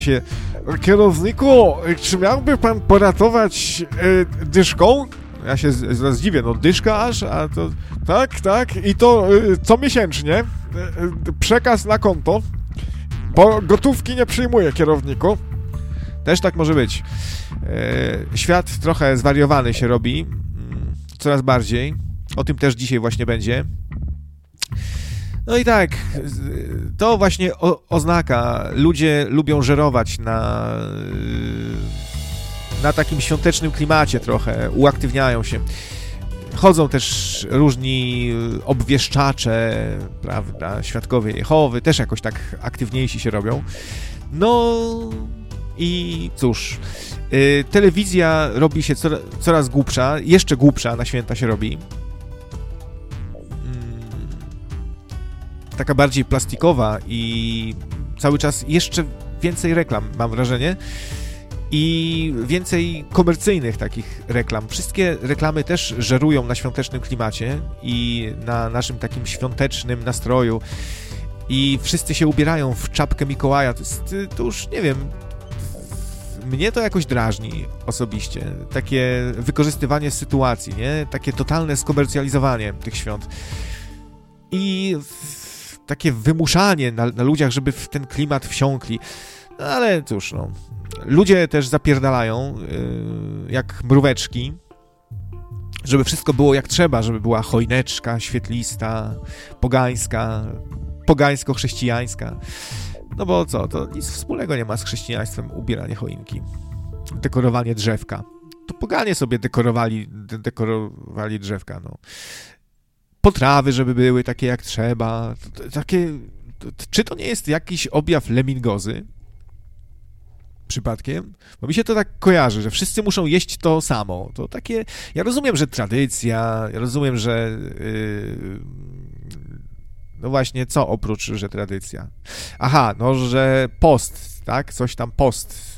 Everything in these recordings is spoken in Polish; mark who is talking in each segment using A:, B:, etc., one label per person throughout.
A: Kierowniku, czy miałby pan poratować dyszką? Ja się zaraz dziwię, no dyszka aż, a to tak, i to co miesięcznie, przekaz na konto, bo gotówki nie przyjmuję, kierowniku. Też tak może być. Świat trochę zwariowany się robi, coraz bardziej, o tym też dzisiaj właśnie będzie. No i tak, to właśnie oznaka. Ludzie lubią żerować na takim świątecznym klimacie trochę, uaktywniają się. Chodzą też różni obwieszczacze, prawda, świadkowie Jehowy, też jakoś tak aktywniejsi się robią. No i cóż, telewizja robi się coraz głupsza, jeszcze głupsza na święta się robi. Taka bardziej plastikowa i cały czas jeszcze więcej reklam, mam wrażenie, i więcej komercyjnych takich reklam. Wszystkie reklamy też żerują na świątecznym klimacie i na naszym takim świątecznym nastroju i wszyscy się ubierają w czapkę Mikołaja. To już, nie wiem, mnie to jakoś drażni osobiście. Takie wykorzystywanie sytuacji, nie? Takie totalne skomercjalizowanie tych świąt. I takie wymuszanie na ludziach, żeby w ten klimat wsiąkli. No ale cóż, no. Ludzie też zapierdalają jak mróweczki, żeby wszystko było jak trzeba, żeby była choineczka świetlista, pogańsko-chrześcijańska. No bo co, to nic wspólnego nie ma z chrześcijaństwem ubieranie choinki, dekorowanie drzewka. To poganie sobie dekorowali drzewka, no. Potrawy, żeby były takie jak trzeba. Czy to nie jest jakiś objaw lemingozy? Przypadkiem? Bo mi się to tak kojarzy, że wszyscy muszą jeść to samo. To takie... Ja rozumiem, że tradycja, ja rozumiem, że... No właśnie, co oprócz, że tradycja? Aha, no, że post, tak? Coś tam post.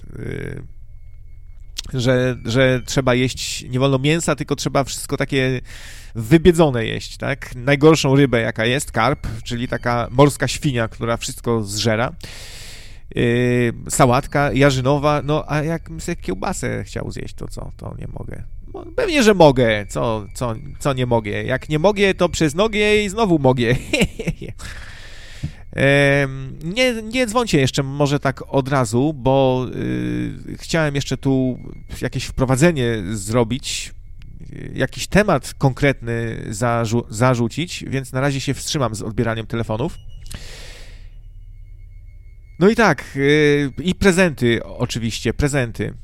A: Że trzeba jeść, nie wolno mięsa, tylko trzeba wszystko takie wybiedzone jeść, tak? Najgorszą rybę, jaka jest, karp, czyli taka morska świnia, która wszystko zżera. Sałatka jarzynowa, no a jakbym sobie kiełbasę chciał zjeść, to co? To nie mogę. No, pewnie, że mogę. Co nie mogę? Jak nie mogę, to przez nogę i znowu mogę. Nie dzwońcie jeszcze może tak od razu, bo chciałem jeszcze tu jakieś wprowadzenie zrobić, jakiś temat konkretny zarzucić, więc na razie się wstrzymam z odbieraniem telefonów. No i tak, i prezenty oczywiście, prezenty.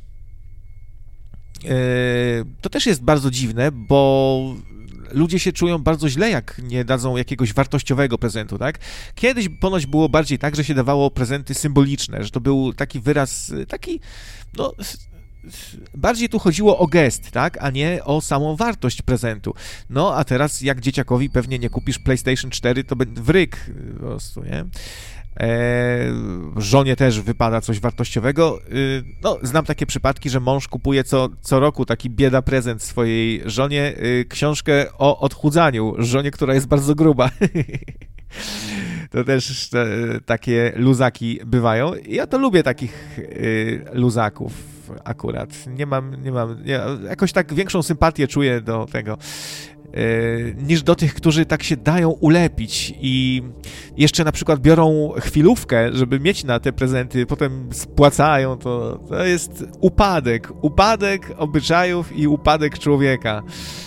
A: To też jest bardzo dziwne, bo ludzie się czują bardzo źle, jak nie dadzą jakiegoś wartościowego prezentu, tak? Kiedyś ponoć było bardziej tak, że się dawało prezenty symboliczne, że to był taki wyraz, taki, no... Bardziej tu chodziło o gest, tak, a nie o samą wartość prezentu. No, a teraz jak dzieciakowi pewnie nie kupisz PlayStation 4, to będzie wryk po prostu, nie? Żonie też wypada coś wartościowego. No, znam takie przypadki, że mąż kupuje co roku taki bieda prezent swojej żonie, książkę o odchudzaniu żonie, która jest bardzo gruba. To też takie luzaki bywają. Ja to lubię takich luzaków akurat. Jakoś tak większą sympatię czuję do tego niż do tych, którzy tak się dają ulepić i jeszcze na przykład biorą chwilówkę, żeby mieć na te prezenty, potem spłacają, to jest upadek obyczajów i upadek człowieka.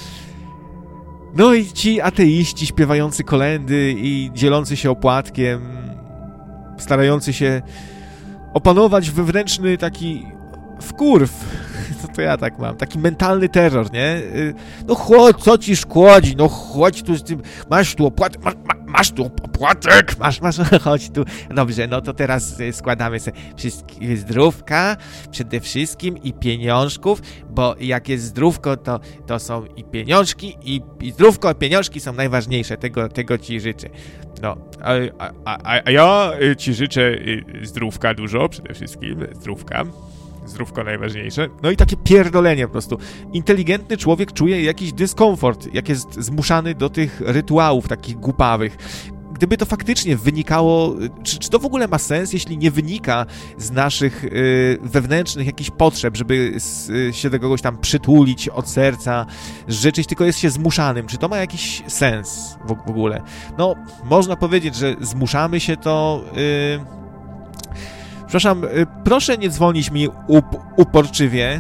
A: No i ci ateiści śpiewający kolędy i dzielący się opłatkiem, starający się opanować wewnętrzny taki wkurw, to ja tak mam, taki mentalny terror, nie? No chodź, co ci szkodzi, no chodź tu z tym, masz tu opłatek, masz tu opłatek, masz, chodź tu. Dobrze, no to teraz składamy sobie wszystkie zdrówka przede wszystkim i pieniążków, bo jak jest zdrówko, to są i pieniążki, i zdrówko, a pieniążki są najważniejsze, tego ci życzę. No, a ja ci życzę zdrówka dużo, przede wszystkim zdrówko najważniejsze. No i takie pierdolenie po prostu. Inteligentny człowiek czuje jakiś dyskomfort, jak jest zmuszany do tych rytuałów takich głupawych. gdyby to faktycznie wynikało, czy to w ogóle ma sens, jeśli nie wynika z naszych wewnętrznych jakichś potrzeb, żeby się do kogoś tam przytulić od serca, życzyć, tylko jest się zmuszanym. Czy to ma jakiś sens w ogóle? No, można powiedzieć, że zmuszamy się to... Przepraszam, proszę nie dzwonić mi uporczywie,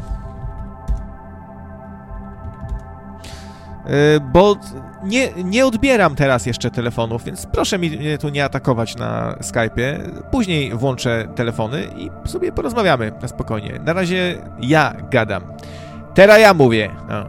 A: bo nie odbieram teraz jeszcze telefonów, więc proszę mnie tu nie atakować na Skype'ie. Później włączę telefony i sobie porozmawiamy na spokojnie. Na razie ja gadam. Teraz ja mówię.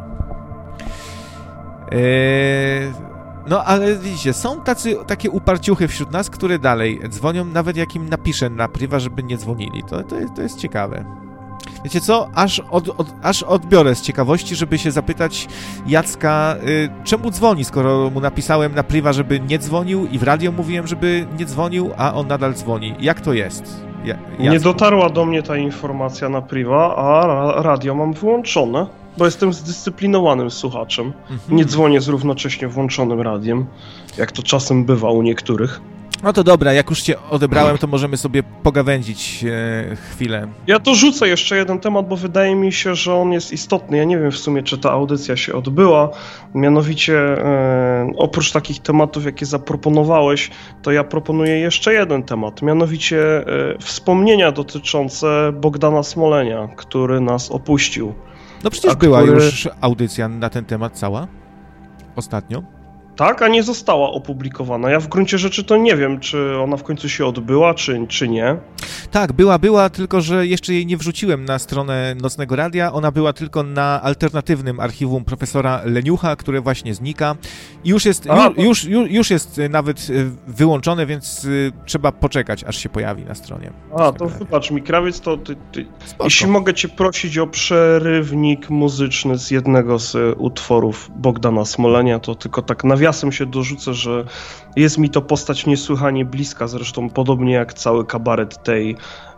A: No, ale widzicie, są takie uparciuchy wśród nas, które dalej dzwonią, nawet jak im napiszę na priwa, żeby nie dzwonili. To jest ciekawe. Wiecie co? Aż odbiorę z ciekawości, żeby się zapytać Jacka, czemu dzwoni, skoro mu napisałem na priwa, żeby nie dzwonił i w radio mówiłem, żeby nie dzwonił, a on nadal dzwoni. Jak to jest?
B: Nie dotarła do mnie ta informacja na priwa, a radio mam wyłączone, bo jestem zdyscyplinowanym słuchaczem. Nie dzwonię z równocześnie włączonym radiem, jak to czasem bywa u niektórych.
A: No to dobra, jak już cię odebrałem, to możemy sobie pogawędzić chwilę.
B: Ja to rzucę jeszcze jeden temat, bo wydaje mi się, że on jest istotny. Ja nie wiem w sumie, czy ta audycja się odbyła. Mianowicie, oprócz takich tematów, jakie zaproponowałeś, to ja proponuję jeszcze jeden temat. Mianowicie wspomnienia dotyczące Bogdana Smolenia, który nas opuścił.
A: No przecież była już audycja na ten temat cała ostatnio.
B: Tak, a nie została opublikowana. Ja w gruncie rzeczy to nie wiem, czy ona w końcu się odbyła, czy nie.
A: Tak, była, tylko że jeszcze jej nie wrzuciłem na stronę Nocnego Radia. Ona była tylko na alternatywnym archiwum profesora Leniucha, które właśnie znika. I już jest nawet wyłączone, więc trzeba poczekać, aż się pojawi na stronie.
B: To wybacz mi, Krawiec, to jeśli mogę cię prosić o przerywnik muzyczny z jednego z utworów Bogdana Smolenia, to tylko tak nawiasem się dorzucę, że jest mi to postać niesłychanie bliska, zresztą podobnie jak cały kabaret tej.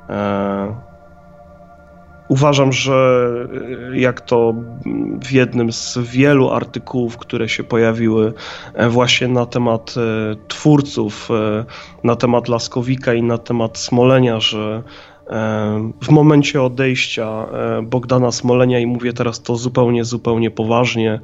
B: Uważam, że jak to w jednym z wielu artykułów, które się pojawiły właśnie na temat twórców, na temat Laskowika i na temat Smolenia, że w momencie odejścia Bogdana Smolenia, i mówię teraz to zupełnie poważnie,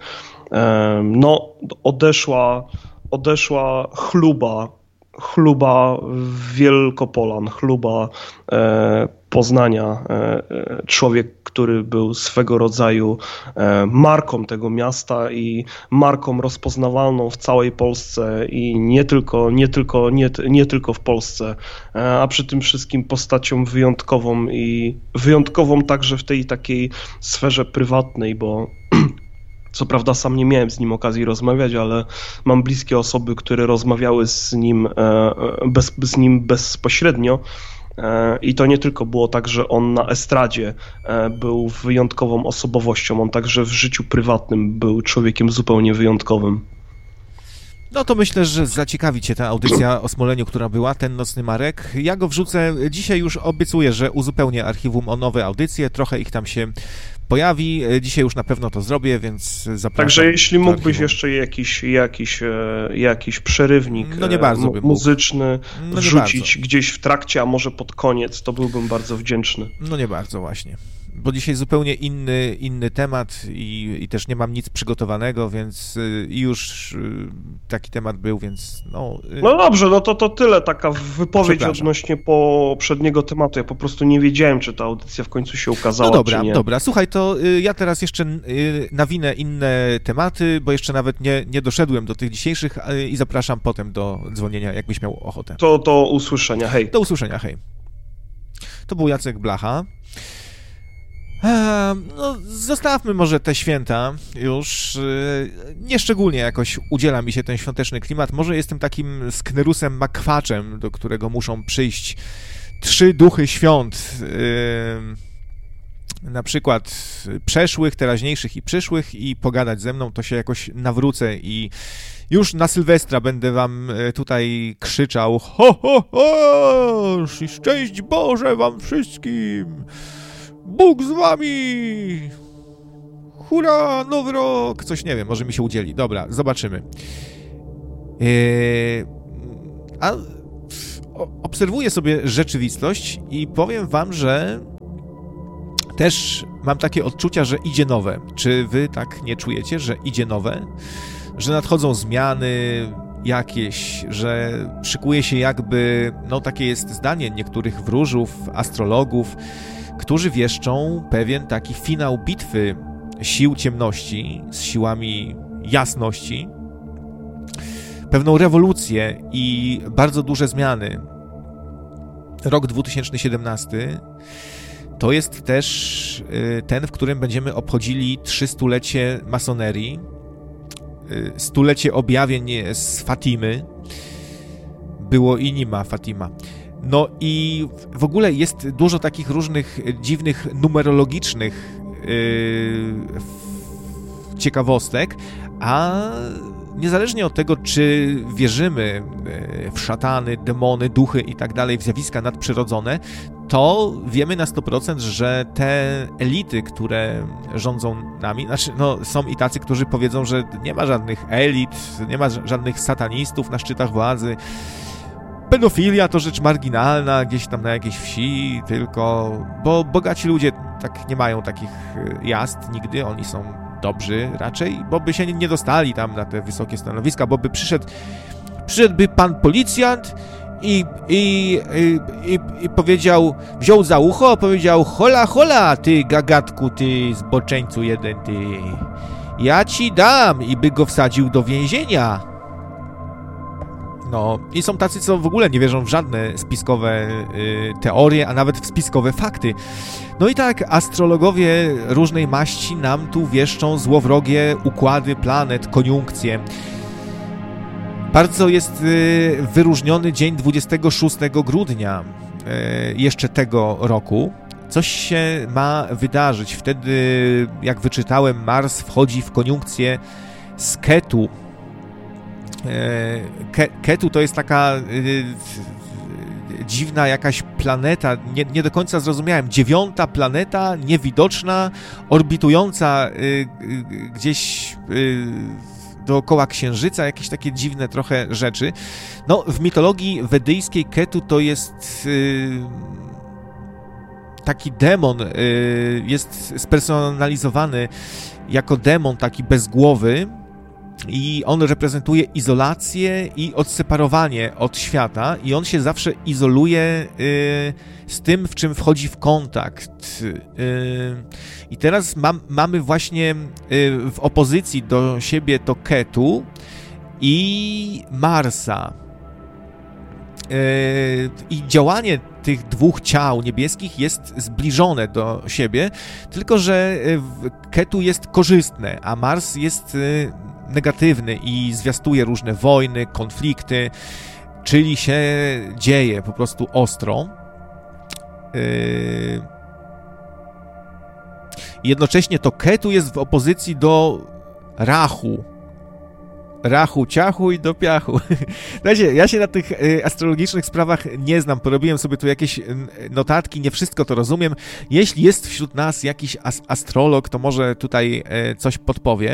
B: odeszła chluba Wielkopolan, chluba Poznania, człowiek, który był swego rodzaju marką tego miasta i marką rozpoznawalną w całej Polsce i nie tylko w Polsce, a przy tym wszystkim postacią wyjątkową i wyjątkową także w tej takiej sferze prywatnej, bo co prawda sam nie miałem z nim okazji rozmawiać, ale mam bliskie osoby, które rozmawiały z nim bezpośrednio. I to nie tylko było tak, że on na estradzie był wyjątkową osobowością, on także w życiu prywatnym był człowiekiem zupełnie wyjątkowym.
A: No to myślę, że zaciekawi cię ta audycja o Smoleniu, która była, ten Nocny Marek. Ja go wrzucę, dzisiaj już obiecuję, że uzupełnię archiwum o nowe audycje, trochę ich tam się pojawi. Dzisiaj już na pewno to zrobię, więc zapraszam.
B: Także jeśli mógłbyś jeszcze jakiś przerywnik muzyczny wrzucić gdzieś w trakcie, a może pod koniec, to byłbym bardzo wdzięczny.
A: No nie bardzo właśnie. Bo dzisiaj zupełnie inny temat i też nie mam nic przygotowanego, więc już taki temat był, więc no...
B: No dobrze, no to tyle, taka wypowiedź odnośnie poprzedniego tematu. Ja po prostu nie wiedziałem, czy ta audycja w końcu się ukazała,
A: no dobra,
B: czy nie.
A: Dobra, słuchaj, to ja teraz jeszcze nawinę inne tematy, bo jeszcze nawet nie doszedłem do tych dzisiejszych i zapraszam potem do dzwonienia, jakbyś miał ochotę.
B: To do usłyszenia, hej.
A: Do usłyszenia, hej. To był Jacek Blacha. No, zostawmy może te święta już. Nieszczególnie jakoś udziela mi się ten świąteczny klimat. Może jestem takim sknerusem makwaczem, do którego muszą przyjść 3 duchy świąt. Na przykład przeszłych, teraźniejszych i przyszłych i pogadać ze mną, to się jakoś nawrócę i już na Sylwestra będę wam tutaj krzyczał: ho, ho, ho! I szczęść Boże wam wszystkim! Bóg z wami! Hurra, nowy rok! Coś nie wiem, może mi się udzieli. Dobra, zobaczymy. obserwuję sobie rzeczywistość i powiem wam, że też mam takie odczucia, że idzie nowe. Czy wy tak nie czujecie, że idzie nowe? Że nadchodzą zmiany jakieś, że szykuje się jakby, no takie jest zdanie niektórych wróżów, astrologów, którzy wieszczą pewien taki finał bitwy sił ciemności z siłami jasności, pewną rewolucję i bardzo duże zmiany. Rok 2017 to jest też ten, w którym będziemy obchodzili 300-lecie masonerii, stulecie objawień z Fatimy. Było i nie ma Fatima. No i w ogóle jest dużo takich różnych dziwnych numerologicznych ciekawostek, a niezależnie od tego, czy wierzymy w szatany, demony, duchy i tak dalej, w zjawiska nadprzyrodzone, to wiemy na 100%, że te elity, które rządzą nami, znaczy, no, są i tacy, którzy powiedzą, że nie ma żadnych elit, nie ma żadnych satanistów na szczytach władzy, pedofilia to rzecz marginalna gdzieś tam na jakiejś wsi, tylko, bo bogaci ludzie tak nie mają takich jazd nigdy, oni są dobrzy raczej, bo by się nie dostali tam na te wysokie stanowiska, bo by przyszedłby pan policjant i powiedział, wziął za ucho, powiedział: hola, hola, ty gagatku, ty zboczeńcu jeden, ty, ja ci dam, i by go wsadził do więzienia. No, i są tacy, co w ogóle nie wierzą w żadne spiskowe teorie, a nawet w spiskowe fakty. No i tak, astrologowie różnej maści nam tu wieszczą złowrogie układy planet, koniunkcje. Bardzo jest wyróżniony dzień 26 grudnia jeszcze tego roku. Coś się ma wydarzyć. Wtedy, jak wyczytałem, Mars wchodzi w koniunkcję z Ketu. Ketu to jest taka dziwna jakaś planeta, nie do końca zrozumiałem, 9. planeta, niewidoczna, orbitująca gdzieś dookoła Księżyca, jakieś takie dziwne trochę rzeczy. No, w mitologii wedyjskiej Ketu to jest taki demon, jest spersonalizowany jako demon taki bez głowy, i on reprezentuje izolację i odseparowanie od świata, i on się zawsze izoluje z tym, w czym wchodzi w kontakt. I teraz mamy właśnie w opozycji do siebie to Ketu i Marsa. I działanie tych dwóch ciał niebieskich jest zbliżone do siebie, tylko że Ketu jest korzystne, a Mars jest negatywny i zwiastuje różne wojny, konflikty, czyli się dzieje po prostu ostro. Jednocześnie to Ketu jest w opozycji do Rahu. Rachu, ciachu i do piachu. Słuchajcie, ja się na tych astrologicznych sprawach nie znam, porobiłem sobie tu jakieś notatki, nie wszystko to rozumiem. Jeśli jest wśród nas jakiś astrolog, to może tutaj coś podpowie.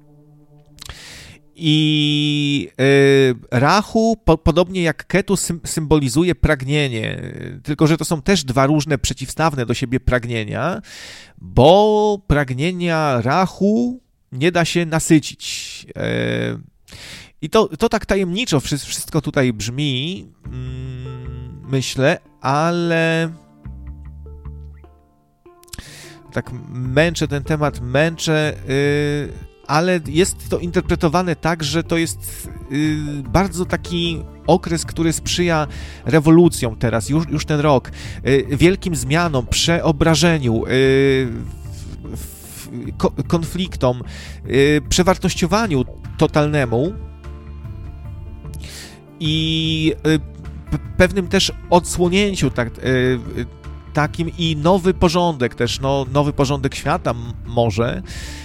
A: I Rahu, podobnie jak Ketu, symbolizuje pragnienie, tylko że to są też dwa różne, przeciwstawne do siebie pragnienia, bo pragnienia Rahu nie da się nasycić. I to tak tajemniczo wszystko tutaj brzmi, myślę, ale tak męczę ten temat, ale jest to interpretowane tak, że to jest bardzo taki okres, który sprzyja rewolucjom teraz, już ten rok, wielkim zmianom, przeobrażeniu, konfliktom, przewartościowaniu totalnemu i pewnym też odsłonięciu takim, i nowy porządek też, no, nowy porządek świata może.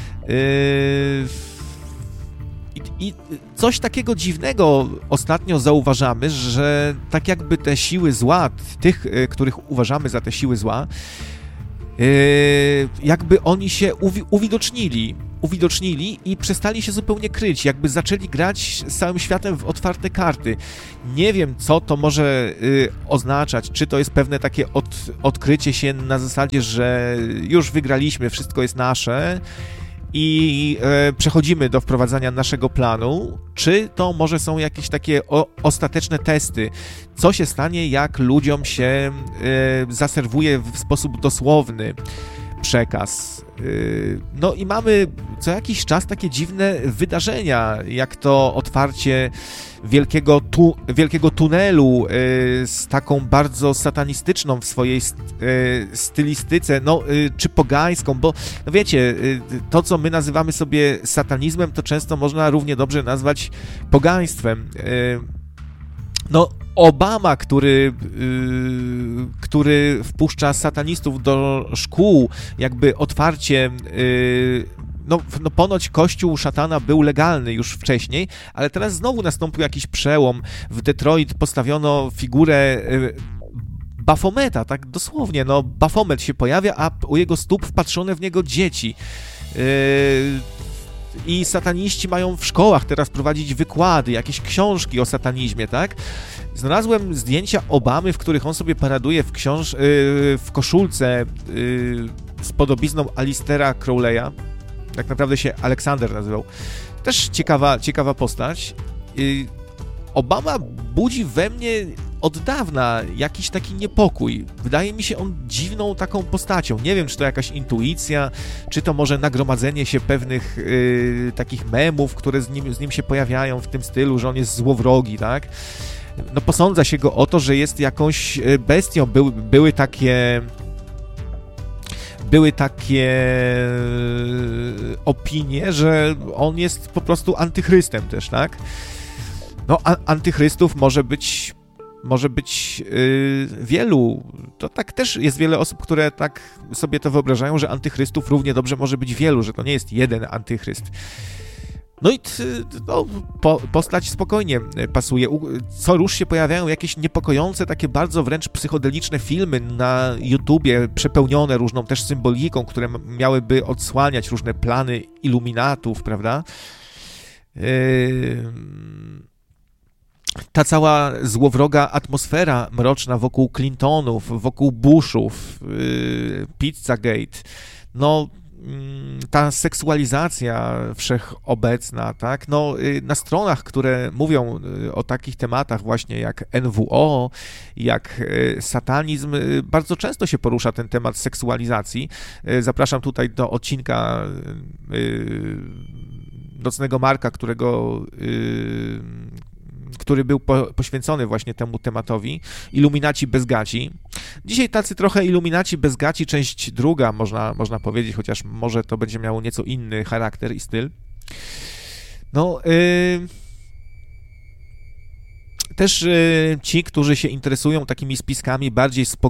A: I coś takiego dziwnego ostatnio zauważamy, że tak jakby te siły zła, tych, których uważamy za te siły zła, jakby oni się uwidocznili. uwidocznili i przestali się zupełnie kryć, jakby zaczęli grać z całym światem w otwarte karty. Nie wiem, co to może oznaczać, czy to jest pewne takie odkrycie się na zasadzie, że już wygraliśmy, wszystko jest nasze i przechodzimy do wprowadzania naszego planu, czy to może są jakieś takie ostateczne testy. Co się stanie, jak ludziom się zaserwuje w sposób dosłowny przekaz. No i mamy co jakiś czas takie dziwne wydarzenia, jak to otwarcie wielkiego tunelu z taką bardzo satanistyczną w swojej stylistyce, no czy pogańską, bo no wiecie, to co my nazywamy sobie satanizmem, to często można równie dobrze nazwać pogaństwem. No Obama, który wpuszcza satanistów do szkół, jakby otwarcie, no ponoć kościół szatana był legalny już wcześniej, ale teraz znowu nastąpił jakiś przełom. W Detroit postawiono figurę Baphometa, tak dosłownie, no Baphomet się pojawia, a u jego stóp wpatrzone w niego dzieci. I sataniści mają w szkołach teraz prowadzić wykłady, jakieś książki o satanizmie, tak? Znalazłem zdjęcia Obamy, w których on sobie paraduje w koszulce z podobizną Alistera Crowley'a. Tak naprawdę się Aleksander nazywał. Też ciekawa postać. Obama budzi we mnie od dawna jakiś taki niepokój. Wydaje mi się on dziwną taką postacią. Nie wiem, czy to jakaś intuicja, czy to może nagromadzenie się pewnych takich memów, które z nim się pojawiają w tym stylu, że on jest złowrogi, tak? No posądza się go o to, że jest jakąś bestią. Były takie opinie, że on jest po prostu antychrystem też, tak? No, antychrystów może być wielu. To tak też jest wiele osób, które tak sobie to wyobrażają, że antychrystów równie dobrze może być wielu, że to nie jest jeden antychryst. No i postać spokojnie pasuje. Co rusz się pojawiają jakieś niepokojące, takie bardzo wręcz psychodeliczne filmy na YouTubie, przepełnione różną też symboliką, które miałyby odsłaniać różne plany iluminatów, prawda? Ta cała złowroga atmosfera mroczna wokół Clintonów, wokół Bushów, Pizzagate, no ta seksualizacja wszechobecna, tak, no na stronach, które mówią o takich tematach właśnie jak NWO, jak satanizm, bardzo często się porusza ten temat seksualizacji. Zapraszam tutaj do odcinka Nocnego Marka, który był poświęcony właśnie temu tematowi, Iluminaci bez gaci. Dzisiaj tacy trochę Iluminaci bez gaci, część druga, można powiedzieć, chociaż może to będzie miało nieco inny charakter i styl. No, też ci, którzy się interesują takimi spiskami bardziej z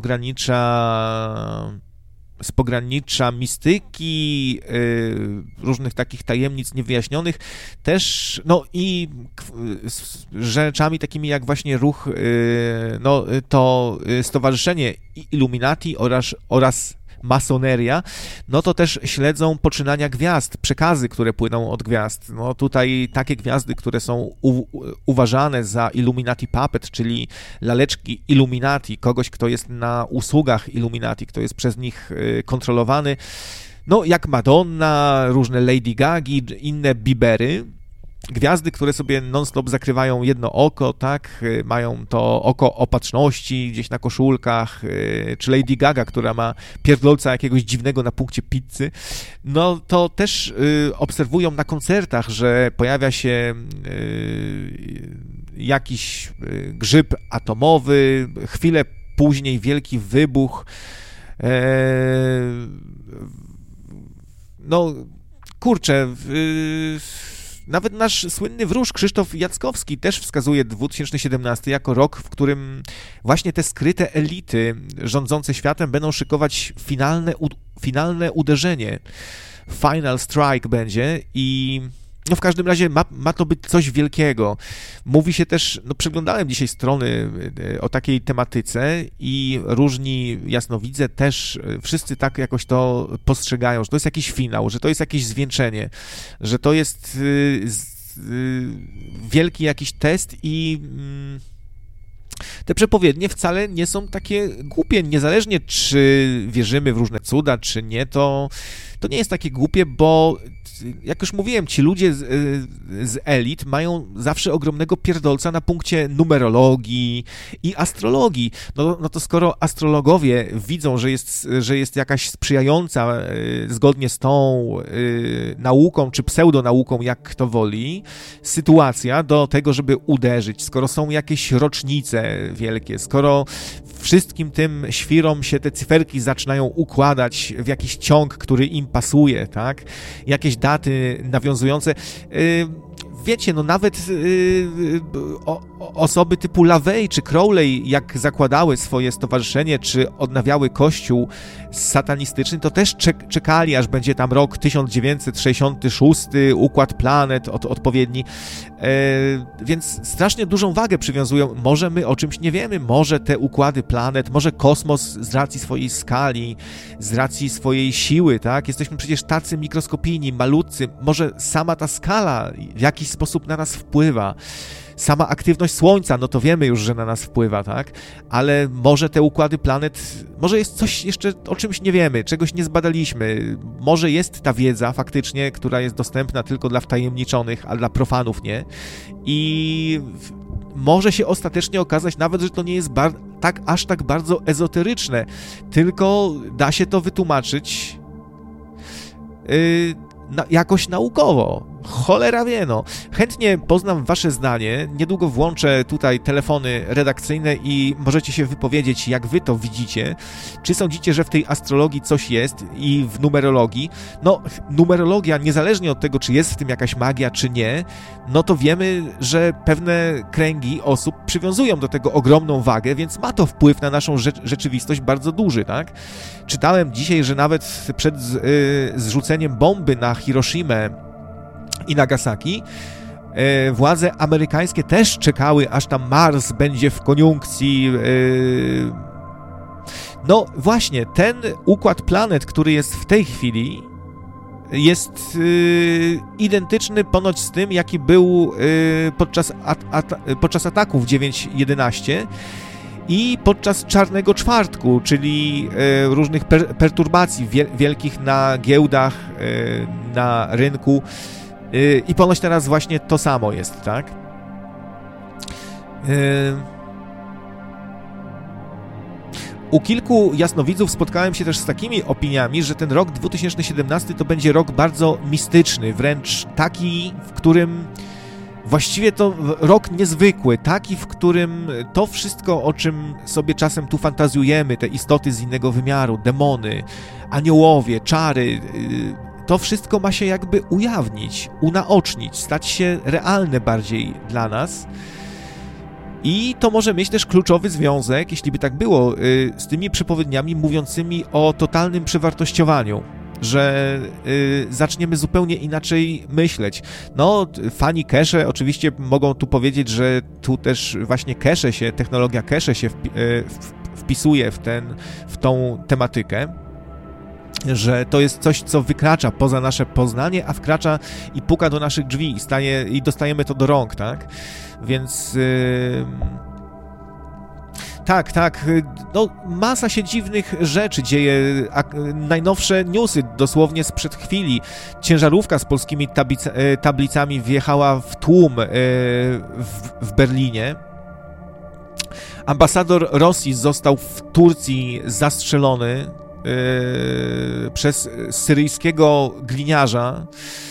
A: pogranicza mistyki, różnych takich tajemnic niewyjaśnionych, też, no i rzeczami takimi jak właśnie ruch, no to Stowarzyszenie Illuminati oraz masoneria, no to też śledzą poczynania gwiazd, przekazy, które płyną od gwiazd. No tutaj takie gwiazdy, które są uważane za Illuminati Puppet, czyli laleczki Illuminati, kogoś, kto jest na usługach Illuminati, kto jest przez nich kontrolowany, no jak Madonna, różne Lady Gagi, inne Biebery, gwiazdy, które sobie non-stop zakrywają jedno oko, tak, mają to oko opatrzności gdzieś na koszulkach, czy Lady Gaga, która ma pierdolca jakiegoś dziwnego na punkcie pizzy, no to też obserwują na koncertach, że pojawia się jakiś grzyb atomowy, chwilę później wielki wybuch, no kurczę, nawet nasz słynny wróż Krzysztof Jackowski też wskazuje 2017 jako rok, w którym właśnie te skryte elity rządzące światem będą szykować finalne uderzenie. Final strike będzie i No w każdym razie ma to być coś wielkiego. Mówi się też, no przeglądałem dzisiaj strony o takiej tematyce i różni jasnowidze też, wszyscy tak jakoś to postrzegają, że to jest jakiś finał, że to jest jakieś zwieńczenie, że to jest wielki jakiś test i te przepowiednie wcale nie są takie głupie, niezależnie czy wierzymy w różne cuda, czy nie, to nie jest takie głupie, bo jak już mówiłem, ci ludzie z elit mają zawsze ogromnego pierdolca na punkcie numerologii i astrologii. No to skoro astrologowie widzą, że jest jakaś sprzyjająca zgodnie z tą nauką czy pseudonauką, jak kto woli, sytuacja do tego, żeby uderzyć, skoro są jakieś rocznice wielkie, skoro wszystkim tym świrom się te cyferki zaczynają układać w jakiś ciąg, który im pasuje, tak? Jakieś daty nawiązujące. Wiecie, no nawet osoby typu LaVey czy Crowley, jak zakładały swoje stowarzyszenie, czy odnawiały kościół satanistyczny, to też czekali, aż będzie tam rok 1966, układ planet odpowiedni, więc strasznie dużą wagę przywiązują. Może my o czymś nie wiemy, może te układy planet, może kosmos z racji swojej skali, z racji swojej siły, tak? Jesteśmy przecież tacy mikroskopijni, malutcy, może sama ta skala w jakiś sposób na nas wpływa. Sama aktywność Słońca, no to wiemy już, że na nas wpływa, tak? Ale może te układy planet, może jest coś jeszcze, o czymś nie wiemy, czegoś nie zbadaliśmy. Może jest ta wiedza faktycznie, która jest dostępna tylko dla wtajemniczonych, a dla profanów nie. I może się ostatecznie okazać nawet, że to nie jest aż tak bardzo ezoteryczne, tylko da się to wytłumaczyć jakoś naukowo. Cholera wie, no. Chętnie poznam wasze zdanie. Niedługo włączę tutaj telefony redakcyjne i możecie się wypowiedzieć, jak wy to widzicie. Czy sądzicie, że w tej astrologii coś jest i w numerologii? No, numerologia, niezależnie od tego, czy jest w tym jakaś magia, czy nie, no to wiemy, że pewne kręgi osób przywiązują do tego ogromną wagę, więc ma to wpływ na naszą rzeczywistość bardzo duży, tak? Czytałem dzisiaj, że nawet przed zrzuceniem bomby na Hiroshimę i Nagasaki władze amerykańskie też czekały, aż tam Mars będzie w koniunkcji. No właśnie, ten układ planet, który jest w tej chwili, jest identyczny ponoć z tym, jaki był podczas ataków 9/11 i podczas Czarnego Czwartku, czyli różnych perturbacji wielkich na giełdach, na rynku. I ponoć teraz właśnie to samo jest, tak? U kilku jasnowidzów spotkałem się też z takimi opiniami, że ten rok 2017 to będzie rok bardzo mistyczny, wręcz taki, w którym właściwie to rok niezwykły, taki, w którym to wszystko, o czym sobie czasem tu fantazjujemy, te istoty z innego wymiaru, demony, aniołowie, czary, to wszystko ma się jakby ujawnić, unaocznić, stać się realne bardziej dla nas. I to może mieć też kluczowy związek, jeśli by tak było, z tymi przepowiedniami mówiącymi o totalnym przewartościowaniu, że zaczniemy zupełnie inaczej myśleć. No, fani cache oczywiście mogą tu powiedzieć, że tu też właśnie technologia cache się wpisuje w tą tematykę, że to jest coś, co wykracza poza nasze poznanie, a wkracza i puka do naszych drzwi i dostajemy to do rąk, tak? Więc tak, no masa się dziwnych rzeczy dzieje, najnowsze newsy dosłownie sprzed chwili. Ciężarówka z polskimi tablicami wjechała w tłum w Berlinie. Ambasador Rosji został w Turcji zastrzelony przez syryjskiego gliniarza.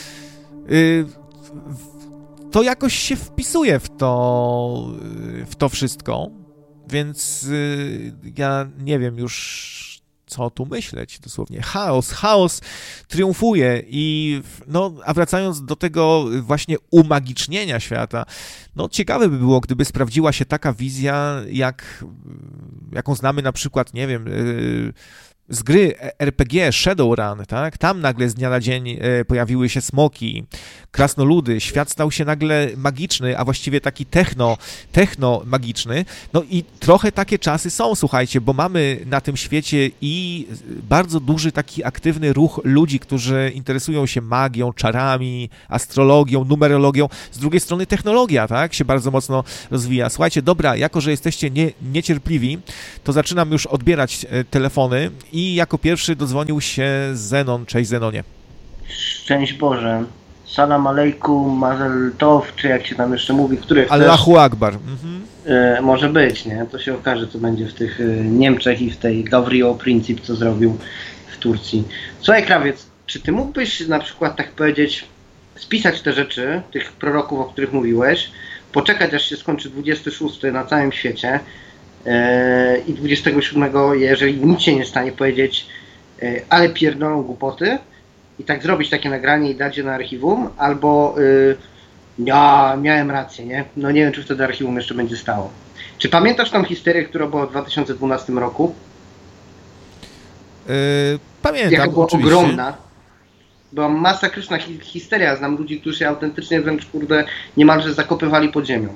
A: To jakoś się wpisuje w to wszystko, więc ja nie wiem już, co tu myśleć dosłownie. Chaos triumfuje a wracając do tego właśnie umagicznienia świata, no ciekawe by było, gdyby sprawdziła się taka wizja, jaką znamy na przykład, nie wiem, z gry RPG Shadowrun, tak? Tam nagle z dnia na dzień pojawiły się smoki, krasnoludy, świat stał się nagle magiczny, a właściwie taki techno-magiczny. No i trochę takie czasy są, słuchajcie, bo mamy na tym świecie i bardzo duży taki aktywny ruch ludzi, którzy interesują się magią, czarami, astrologią, numerologią. Z drugiej strony technologia, tak? Się bardzo mocno rozwija. Słuchajcie, dobra, jako że jesteście niecierpliwi, to zaczynam już odbierać telefony i jako pierwszy dodzwonił się Zenon. Cześć, Zenonie.
C: Szczęść Boże. Salam alejkum, mazel tov, czy jak się tam jeszcze mówi, który chcesz.
A: Allahu Akbar.
C: Może być, nie? To się okaże, co będzie w tych Niemczech i w tej Gavrilo Princip, co zrobił w Turcji. Słuchaj, Krawiec, czy ty mógłbyś na przykład tak powiedzieć, spisać te rzeczy, tych proroków, o których mówiłeś, poczekać, aż się skończy 26 na całym świecie i 27, jeżeli nic się nie stanie, powiedzieć, ale pierdolą głupoty, i tak zrobić takie nagranie i dać je na archiwum, albo ja miałem rację, nie? No nie wiem, czy wtedy archiwum jeszcze będzie stało. Czy pamiętasz tą histerię, która była w 2012 roku?
A: Pamiętam,
C: jaka była
A: oczywiście.
C: ogromna. Była masakryczna histeria. Znam ludzi, którzy się autentycznie wręcz, kurde, niemalże zakopywali pod ziemią.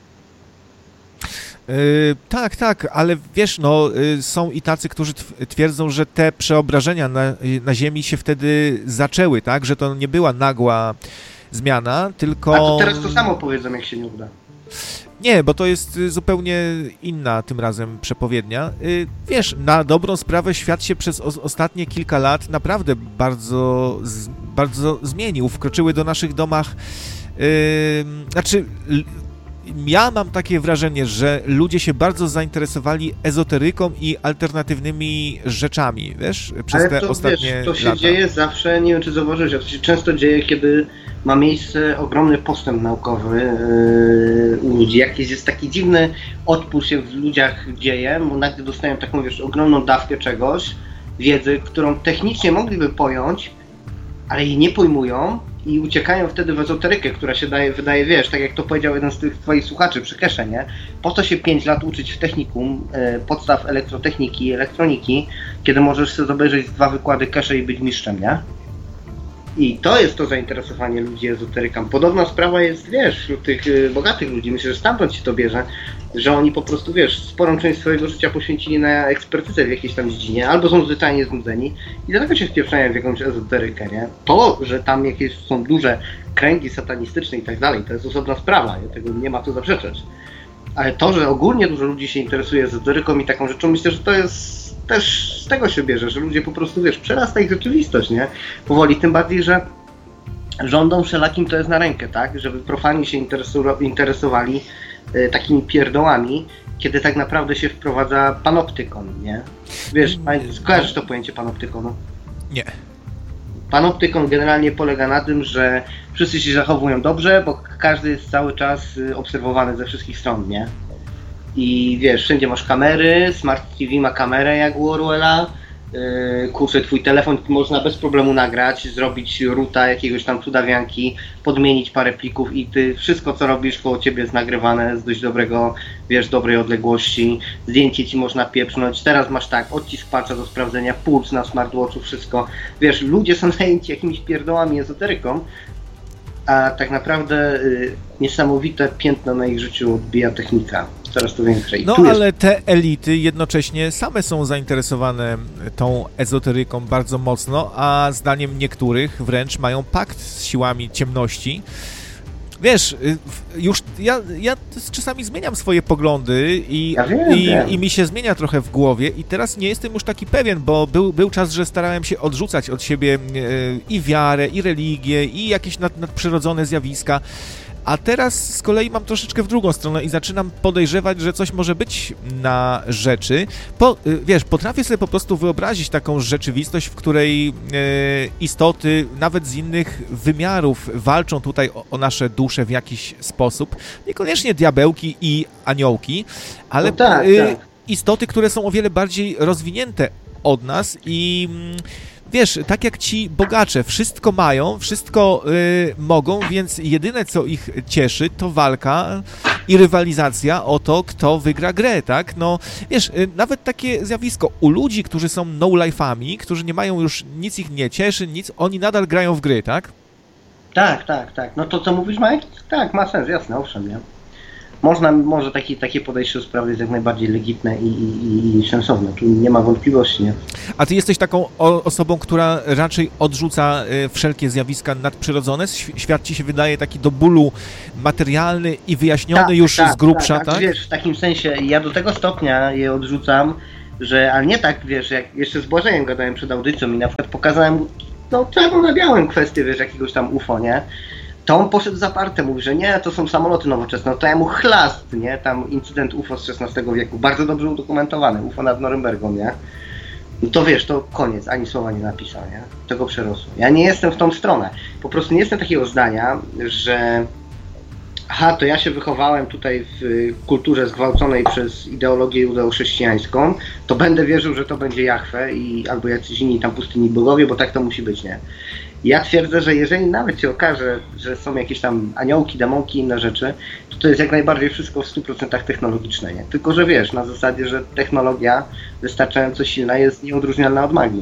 A: Tak, ale wiesz, no, są i tacy, którzy twierdzą, że te przeobrażenia na Ziemi się wtedy zaczęły, tak, że to nie była nagła zmiana, tylko...
C: A to teraz to samo powiedzą, jak się nie uda.
A: Nie, bo to jest zupełnie inna tym razem przepowiednia. Wiesz, na dobrą sprawę świat się przez ostatnie kilka lat naprawdę bardzo zmienił. Wkroczyły do naszych domach, ja mam takie wrażenie, że ludzie się bardzo zainteresowali ezoteryką i alternatywnymi rzeczami, wiesz, przez
C: ale
A: te
C: to,
A: ostatnie
C: wiesz, to się
A: lata.
C: dzieje zawsze, nie wiem czy zauważyłeś, a to się często dzieje, kiedy ma miejsce ogromny postęp naukowy u ludzi. Jakiś jest taki dziwny odpór się w ludziach dzieje, bo nagle dostają taką, wiesz, ogromną dawkę czegoś, wiedzy, którą technicznie mogliby pojąć, ale jej nie pojmują i uciekają wtedy w ezoterykę, która się wydaje, wiesz, tak jak to powiedział jeden z tych twoich słuchaczy przy Kesze, nie? Po co się 5 lat uczyć w technikum podstaw elektrotechniki i elektroniki, kiedy możesz sobie obejrzeć 2 wykłady Kesze i być mistrzem, nie? I to jest to zainteresowanie ludzi ezoteryką. Podobna sprawa jest, wiesz, wśród tych bogatych ludzi, myślę, że stamtąd się to bierze, że oni po prostu, wiesz, sporą część swojego życia poświęcili na ekspertyzę w jakiejś tam dziedzinie, albo są zwyczajnie znudzeni i dlatego się wpieprzają w jakąś ezoterykę, nie? To, że tam jakieś są duże kręgi satanistyczne i tak dalej, to jest osobna sprawa, nie? Tego nie ma co zaprzeczać. Ale to, że ogólnie dużo ludzi się interesuje ezoteryką i taką rzeczą, myślę, że to jest też z tego się bierze, że ludzie po prostu, wiesz, przerasta ich rzeczywistość, nie? Powoli, tym bardziej, że rządom wszelakim to jest na rękę, tak? Żeby profani się interesowali takimi pierdołami, kiedy tak naprawdę się wprowadza panoptykon, nie? Wiesz, kojarzysz to pojęcie panoptykonu?
A: Nie.
C: Panoptykon generalnie polega na tym, że wszyscy się zachowują dobrze, bo każdy jest cały czas obserwowany ze wszystkich stron, nie? I wiesz, wszędzie masz kamery, Smart TV ma kamerę jak u Orwella, kurczę, twój telefon można bez problemu nagrać, zrobić roota jakiegoś tam cudawianki, podmienić parę plików i ty wszystko co robisz koło ciebie jest nagrywane z dość dobrego, wiesz, dobrej odległości, zdjęcie ci można pieprznąć, teraz masz tak, odcisk palca do sprawdzenia, puls na smartwatchu, wszystko, wiesz, ludzie są zajęci jakimiś pierdołami, ezoteryką, a tak naprawdę niesamowite piętno na ich życiu odbija technika, coraz to większe. I
A: no
C: tu
A: ale te elity jednocześnie same są zainteresowane tą ezoteryką bardzo mocno, a zdaniem niektórych wręcz mają pakt z siłami ciemności. Wiesz, już ja czasami zmieniam swoje poglądy i mi się zmienia trochę w głowie i teraz nie jestem już taki pewien, bo był czas, że starałem się odrzucać od siebie i wiarę, i religię, i jakieś nadprzyrodzone zjawiska. A teraz z kolei mam troszeczkę w drugą stronę i zaczynam podejrzewać, że coś może być na rzeczy. Wiesz, potrafię sobie po prostu wyobrazić taką rzeczywistość, w której istoty, nawet z innych wymiarów, walczą tutaj o nasze dusze w jakiś sposób. Niekoniecznie diabełki i aniołki, ale
C: no tak.
A: Istoty, które są o wiele bardziej rozwinięte od nas i... Wiesz, tak jak ci bogacze, wszystko mają, wszystko mogą, więc jedyne co ich cieszy to walka i rywalizacja o to, kto wygra grę, tak? No, wiesz, nawet takie zjawisko u ludzi, którzy są no-life'ami, którzy nie mają już, nic ich nie cieszy, nic, oni nadal grają w gry, tak?
C: Tak. No to co mówisz, Mike? Tak, ma sens, jasne, owszem, nie? Może takie podejście do sprawy jest jak najbardziej legitne i sensowne. Tu nie ma wątpliwości, nie?
A: A ty jesteś taką osobą, która raczej odrzuca wszelkie zjawiska nadprzyrodzone? Świat ci się wydaje taki do bólu materialny i wyjaśniony już z grubsza, tak?
C: Wiesz, w takim sensie ja do tego stopnia je odrzucam, ale nie tak, wiesz, jak jeszcze z Błażejem gadałem przed audycją i na przykład pokazałem czarno na białym kwestię, wiesz, jakiegoś tam UFO, nie? To on poszedł zaparte, mówi, że nie, to są samoloty nowoczesne, no to ja mu chlast, nie? Tam incydent UFO z XVI wieku, bardzo dobrze udokumentowany, UFO nad Norymbergą, nie? No to wiesz, to koniec, ani słowa nie napisał, nie? Tego przerosło. Ja nie jestem w tą stronę. Po prostu nie jestem takiego zdania, że to ja się wychowałem tutaj w kulturze zgwałconej przez ideologię judeo-chrześcijańską, to będę wierzył, że to będzie Jahwe albo jacyś inni tam pustyni bogowie, bo tak to musi być, nie? Ja twierdzę, że jeżeli nawet się okaże, że są jakieś tam aniołki, demonki, inne rzeczy, to jest jak najbardziej wszystko w 100% technologiczne, nie? Tylko, że wiesz, na zasadzie, że technologia wystarczająco silna jest nieodróżnialna od magii.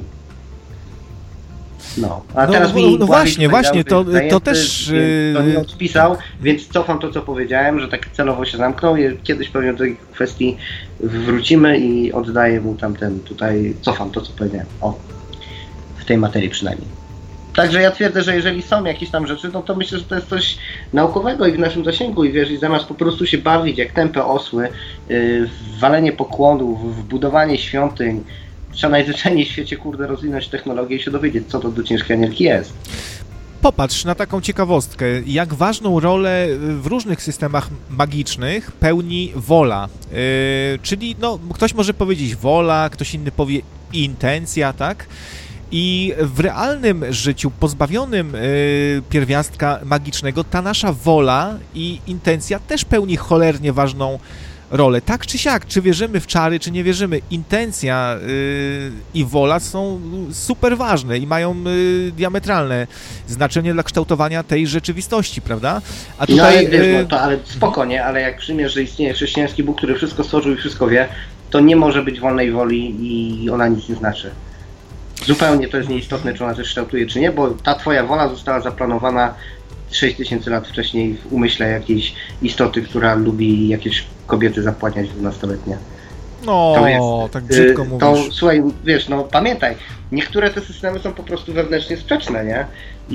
C: No, a teraz
A: właśnie, to też...
C: To nie odpisał, więc cofam to, co powiedziałem, że tak celowo się zamknął. Kiedyś pewnie do tej kwestii wrócimy i oddaję mu cofam to, co powiedziałem. W tej materii przynajmniej. Także ja twierdzę, że jeżeli są jakieś tam rzeczy, no to myślę, że to jest coś naukowego i w naszym zasięgu i wiesz, i zamiast po prostu się bawić jak tępe osły, w walenie pokłonów, w budowanie świątyń, trzeba najzwyczajniej w świecie, rozwinąć technologię i się dowiedzieć, co to do ciężkiej anielki jest.
A: Popatrz na taką ciekawostkę, jak ważną rolę w różnych systemach magicznych pełni wola. Czyli ktoś może powiedzieć wola, ktoś inny powie intencja, tak? I w realnym życiu, pozbawionym pierwiastka magicznego, ta nasza wola i intencja też pełni cholernie ważną rolę. Tak czy siak, czy wierzymy w czary, czy nie wierzymy, intencja i wola są super ważne i mają diametralne znaczenie dla kształtowania tej rzeczywistości, prawda? A tutaj...
C: ale spokojnie, ale jak przyjmiesz, że istnieje chrześcijański Bóg, który wszystko stworzył i wszystko wie, to nie może być wolnej woli i ona nic nie znaczy. Zupełnie to jest nieistotne, czy ona coś kształtuje, czy nie, bo ta twoja wola została zaplanowana 6000 lat wcześniej w umyśle jakiejś istoty, która lubi jakieś kobiety zapłaniać 12-letnie.
A: Tak brzydko mówisz.
C: Słuchaj, wiesz, pamiętaj, niektóre te systemy są po prostu wewnętrznie sprzeczne, nie?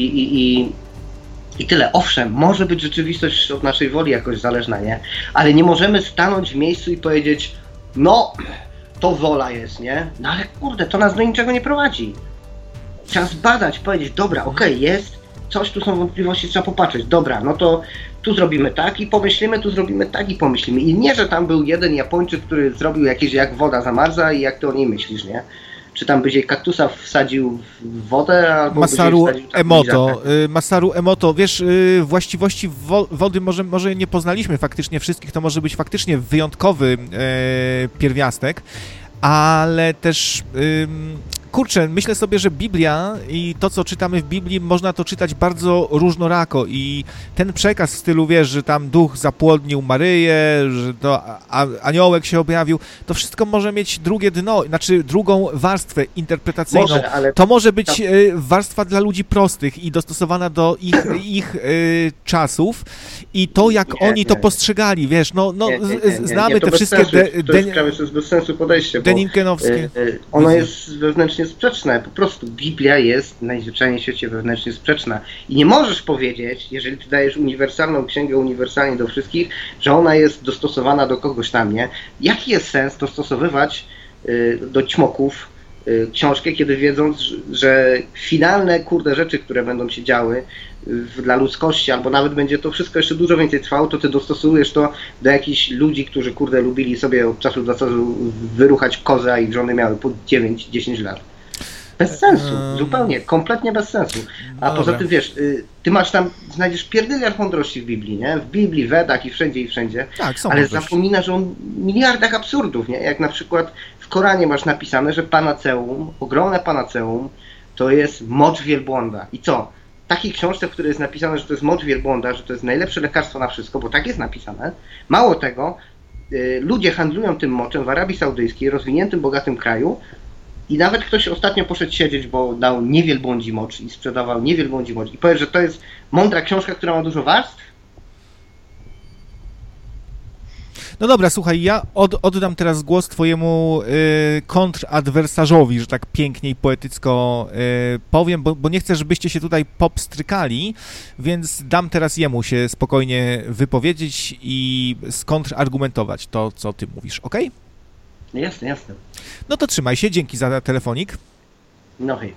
C: I tyle. Owszem, może być rzeczywistość od naszej woli jakoś zależna, nie? Ale nie możemy stanąć w miejscu i powiedzieć, to wola jest, nie? No ale to nas do niczego nie prowadzi. Trzeba zbadać, powiedzieć, dobra, jest, coś tu są wątpliwości, trzeba popatrzeć, dobra, no to tu zrobimy tak i pomyślimy, tu zrobimy tak i pomyślimy. I nie, że tam był jeden Japończyk, który zrobił jakieś, jak woda zamarza i jak ty o niej myślisz, nie? Czy tam byś jej kaktusa wsadził w wodę, albo
A: Masaru Emoto, wiesz, właściwości wody może nie poznaliśmy faktycznie wszystkich, to może być faktycznie wyjątkowy pierwiastek, ale też... myślę sobie, że Biblia i to, co czytamy w Biblii, można to czytać bardzo różnorako i ten przekaz w stylu, wiesz, że tam duch zapłodnił Maryję, że to aniołek się objawił, to wszystko może mieć drugie dno, znaczy drugą warstwę interpretacyjną. To może być warstwa dla ludzi prostych i dostosowana do ich czasów i to, jak oni to postrzegali, wiesz, znamy te wszystkie...
C: To jest bez sensu podejście,
A: Deninkenowskie.
C: Ono jest wewnętrznie sprzeczne. Po prostu Biblia jest najzwyczajniej w świecie wewnętrznie sprzeczna. I nie możesz powiedzieć, jeżeli ty dajesz uniwersalną księgę uniwersalnie do wszystkich, że ona jest dostosowana do kogoś tam, nie? Jaki jest sens dostosowywać do ćmoków książkę, kiedy wiedząc, że finalne rzeczy, które będą się działy dla ludzkości, albo nawet będzie to wszystko jeszcze dużo więcej trwało, to ty dostosujesz to do jakichś ludzi, którzy lubili sobie od czasu do czasu wyruchać kozę, a ich żony miały po 9-10 lat. Bez sensu, zupełnie, kompletnie bez sensu. A poza tym, wiesz, ty znajdziesz pierdyliard mądrości w Biblii, nie? W Biblii, Wedach i wszędzie, ale zapominasz o miliardach absurdów, nie? Jak na przykład w Koranie masz napisane, że panaceum, ogromne panaceum, to jest mocz wielbłąda. I co? takiej książce, w której jest napisane, że to jest mocz wielbłąda, że to jest najlepsze lekarstwo na wszystko, bo tak jest napisane. Mało tego, ludzie handlują tym moczem w Arabii Saudyjskiej, rozwiniętym, bogatym kraju, i nawet ktoś ostatnio poszedł siedzieć, bo dał niewielbłądzi mocz i sprzedawał niewielbłądzi mocz. I powiesz, że to jest mądra książka, która ma dużo warstw?
A: No dobra, słuchaj, ja oddam teraz głos twojemu kontradwersarzowi, że tak pięknie i poetycko powiem, bo nie chcę, żebyście się tutaj popstrykali, więc dam teraz jemu się spokojnie wypowiedzieć i skontrargumentować to, co ty mówisz, okej?
C: Jasne, jasne.
A: No to trzymaj się, dzięki za telefonik.
C: No hej.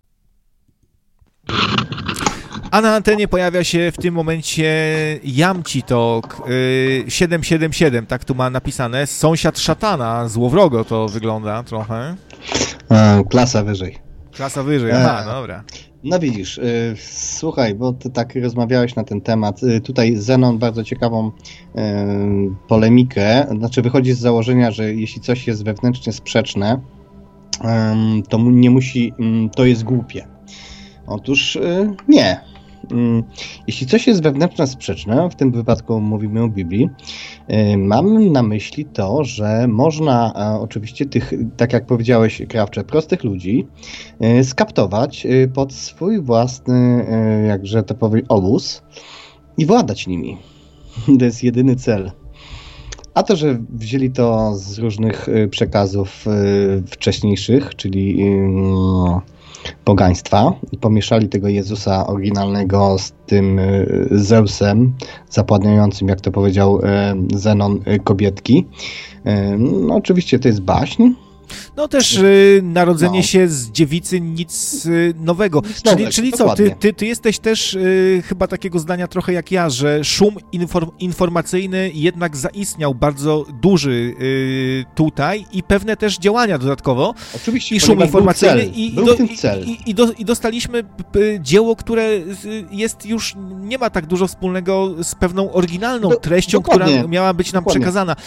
A: A na antenie pojawia się w tym momencie Jamci Talk 777, tak tu ma napisane. Sąsiad szatana, złowrogo to wygląda trochę.
D: Klasa wyżej.
A: Klasa wyżej, aha, dobra.
D: No widzisz, słuchaj, bo ty tak rozmawiałeś na ten temat. Tutaj Zenon bardzo ciekawą polemikę, znaczy wychodzi z założenia, że jeśli coś jest wewnętrznie sprzeczne, to nie musi, to jest głupie. Otóż nie. Jeśli coś jest wewnętrznie sprzeczne, w tym wypadku mówimy o Biblii, mam na myśli to, że można oczywiście tych, tak jak powiedziałeś, Krawcze, prostych ludzi skaptować pod swój własny, jakże to powiem, obóz i władać nimi. To jest jedyny cel. A to, że wzięli to z różnych przekazów wcześniejszych, czyli pogaństwa i pomieszali tego Jezusa oryginalnego z tym Zeusem zapładniającym, jak to powiedział Zenon, kobietki. No oczywiście to jest baśń.
A: No też narodzenie się z dziewicy nic nowego. Czyli co, ty jesteś też chyba takiego zdania trochę jak ja, że szum informacyjny jednak zaistniał bardzo duży tutaj i pewne też działania dodatkowo.
D: Oczywiście,
A: i szum informacyjny
D: i
A: dostaliśmy dzieło, które jest już, nie ma tak dużo wspólnego z pewną oryginalną treścią, która miała być nam przekazana.